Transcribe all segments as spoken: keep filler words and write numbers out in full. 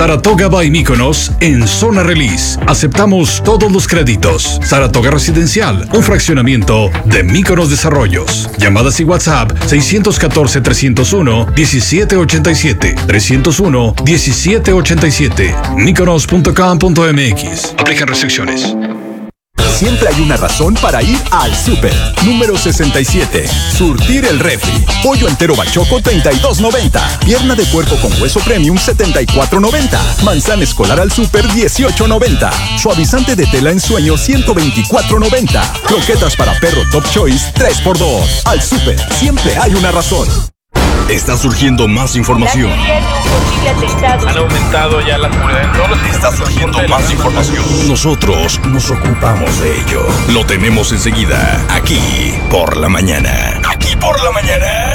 Saratoga by Míconos en zona release. Aceptamos todos los créditos. Saratoga Residencial, un fraccionamiento de Míconos Desarrollos. Llamadas y WhatsApp seis uno cuatro, tres cero uno, uno siete ocho siete, tres cero uno, uno siete ocho siete. míconos punto com punto m x. Aplican restricciones. Siempre hay una razón para ir al súper. Número sesenta y siete. Surtir el refri. Pollo entero bachoco treinta y dos noventa. Pierna de puerco con hueso premium setenta y cuatro noventa. Manzana escolar al súper dieciocho noventa. Suavizante de tela en sueño ciento veinticuatro noventa. Croquetas para perro Top Choice tres por dos. Al súper siempre hay una razón. Está surgiendo más información. Han aumentado ya la seguridad en todos los... Está surgiendo más información. Nosotros nos ocupamos de ello. Lo tenemos enseguida, aquí por la mañana. Aquí por la mañana.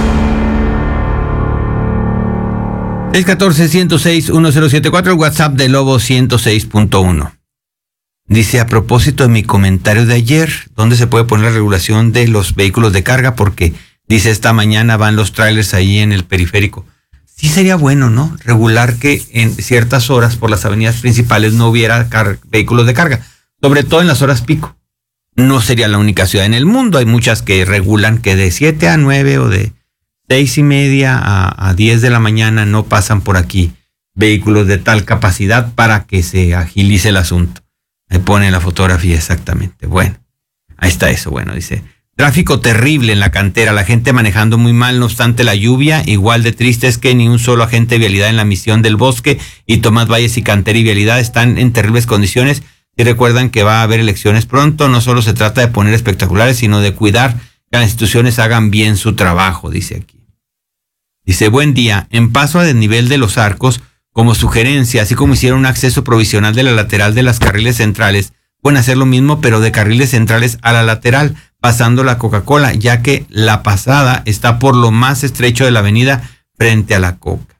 seis uno cuatro, uno cero seis, uno cero siete cuatro, el WhatsApp de Lobo ciento seis punto uno. Dice, a propósito de mi comentario de ayer, ¿dónde se puede poner la regulación de los vehículos de carga? Porque... dice, esta mañana van los trailers ahí en el periférico. Sí sería bueno, ¿no? Regular que en ciertas horas por las avenidas principales no hubiera car- vehículos de carga, sobre todo en las horas pico. No sería la única ciudad en el mundo. Hay muchas que regulan que de siete a nueve o de seis y media a, a diez de la mañana no pasan por aquí vehículos de tal capacidad para que se agilice el asunto. Ahí pone la fotografía exactamente. Bueno, ahí está eso. Bueno, dice... tráfico terrible en la cantera, la gente manejando muy mal, no obstante la lluvia. Igual de triste es que ni un solo agente de vialidad en la misión del Bosque y Tomás Valles y Cantera y Vialidad están en terribles condiciones. Si recuerdan que va a haber elecciones pronto, no solo se trata de poner espectaculares, sino de cuidar que las instituciones hagan bien su trabajo, dice aquí. Dice, buen día, en paso a desnivel de los arcos, como sugerencia, así como hicieron un acceso provisional de la lateral de las carriles centrales, pueden hacer lo mismo, pero de carriles centrales a la lateral, pasando la Coca-Cola, ya que la pasada está por lo más estrecho de la avenida frente a la Coca.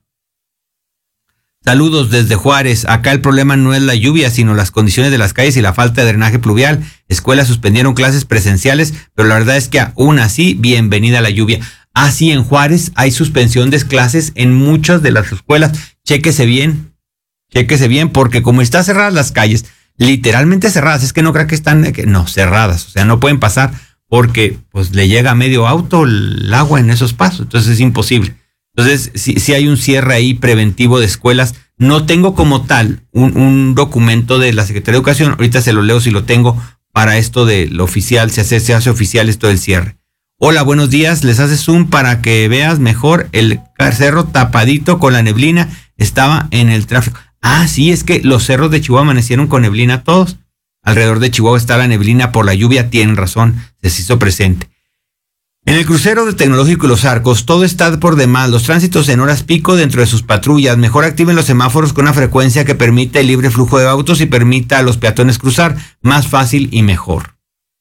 Saludos desde Juárez. Acá el problema no es la lluvia, sino las condiciones de las calles y la falta de drenaje pluvial. Escuelas suspendieron clases presenciales, pero la verdad es que aún así, bienvenida la lluvia. Así en Juárez hay suspensión de clases en muchas de las escuelas. Chéquese bien, chéquese bien, porque como están cerradas las calles, literalmente cerradas, es que no creo que están, no, cerradas, o sea, no pueden pasar porque pues le llega a medio auto el agua en esos pasos, entonces es imposible. Entonces, si, si hay un cierre ahí preventivo de escuelas, no tengo como tal un, un documento de la Secretaría de Educación, ahorita se lo leo si lo tengo para esto del oficial, se hace, se hace oficial esto del cierre. Hola, buenos días, les hace zoom para que veas mejor el cerro tapadito con la neblina, estaba en el tráfico. Ah, sí, es que los cerros de Chihuahua amanecieron con neblina todos. Alrededor de Chihuahua está la neblina por la lluvia, tienen razón, se hizo presente. En el crucero de Tecnológico y Los Arcos, todo está por demás. Los tránsitos en horas pico dentro de sus patrullas. Mejor activen los semáforos con una frecuencia que permita el libre flujo de autos y permita a los peatones cruzar más fácil y mejor.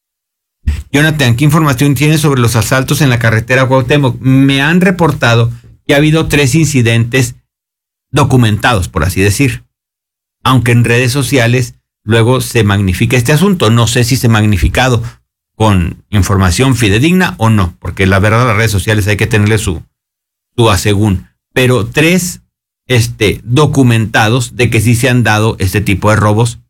Jonathan, ¿qué información tienes sobre los asaltos en la carretera Cuauhtémoc? Me han reportado que ha habido tres incidentes documentados, por así decir. Aunque en redes sociales luego se magnifica este asunto. No sé si se ha magnificado con información fidedigna o no, porque la verdad las redes sociales hay que tenerle su, su asegún. Pero tres este, documentados de que sí se han dado este tipo de robos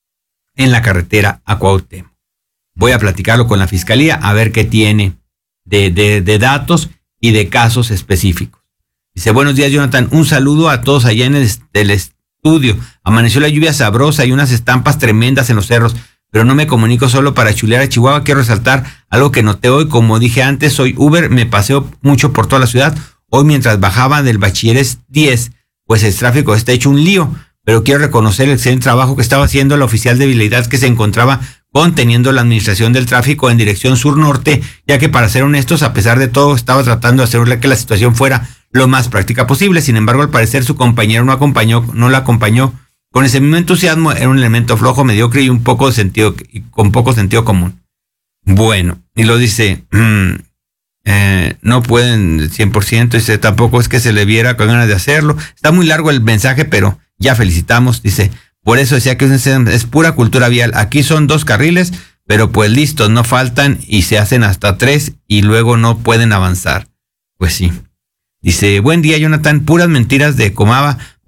en la carretera a Cuauhtémoc. Voy a platicarlo con la fiscalía a ver qué tiene de, de, de datos y de casos específicos. Dice, buenos días, Jonathan. Un saludo a todos allá en el, el estudio. Amaneció la lluvia sabrosa y unas estampas tremendas en los cerros, pero no me comunico solo para chulear a Chihuahua. Quiero resaltar algo que noté hoy. Como dije antes, soy Uber, me paseo mucho por toda la ciudad. Hoy, mientras bajaba del Bachilleres diez, pues el tráfico está hecho un lío, pero quiero reconocer el excelente trabajo que estaba haciendo la oficial de vialidad que se encontraba conteniendo la administración del tráfico en dirección sur-norte, ya que, para ser honestos, a pesar de todo, estaba tratando de hacer que la situación fuera lo más práctica posible. Sin embargo, al parecer su compañero no acompañó, no la acompañó con ese mismo entusiasmo. Era un elemento flojo, mediocre y un poco de sentido, y con poco sentido común. Bueno, y lo dice, mmm, eh, no pueden cien por ciento, dice, tampoco es que se le viera con ganas de hacerlo. Está muy largo el mensaje, pero ya felicitamos, dice. Por eso decía que es, es pura cultura vial. Aquí son dos carriles, pero pues listos, no faltan y se hacen hasta tres y luego no pueden avanzar. Pues sí. Dice, buen día, Jonathan, puras mentiras de Comava